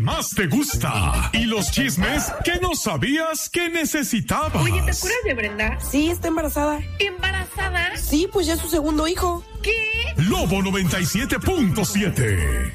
más te gusta y los chismes que no sabías que necesitabas. Oye, ¿te acuerdas de Brenda? Sí, está embarazada. ¿Embarazada? Sí, pues ya es su segundo hijo. ¿Qué? Lobo 97.7.